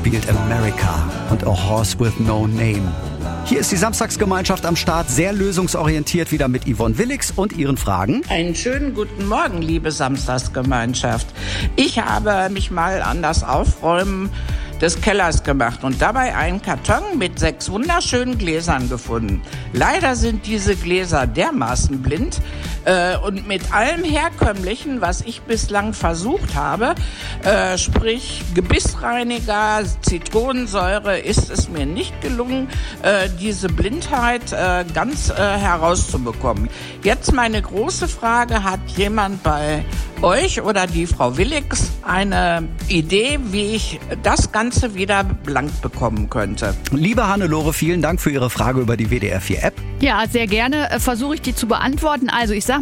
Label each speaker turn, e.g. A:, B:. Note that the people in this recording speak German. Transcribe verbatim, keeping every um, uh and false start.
A: spielt America und A Horse with No Name. Hier ist die Samstagsgemeinschaft am Start, sehr lösungsorientiert, wieder mit Yvonne Willix und ihren Fragen.
B: Einen schönen guten Morgen, liebe Samstagsgemeinschaft. Ich habe mich mal an das Aufräumen des Kellers gemacht und dabei einen Karton mit sechs wunderschönen Gläsern gefunden. Leider sind diese Gläser dermaßen blind äh, und mit allem Herkömmlichen, was ich bislang versucht habe, äh, sprich Gebissreiniger, Zitronensäure, ist es mir nicht gelungen, äh, diese Blindheit äh, ganz äh, herauszubekommen. Jetzt meine große Frage, hat jemand bei euch oder die Frau Willix eine Idee, wie ich das Ganze wieder blank bekommen könnte?
A: Liebe Hannelore, vielen Dank für Ihre Frage über die W D R vier App.
C: Ja, sehr gerne äh, versuche ich die zu beantworten. Also ich sag